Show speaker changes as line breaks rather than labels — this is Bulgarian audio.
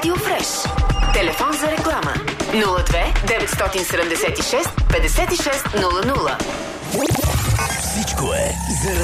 Радио Фреш. Телефон за реклама 02 976 5600.
Всичко е за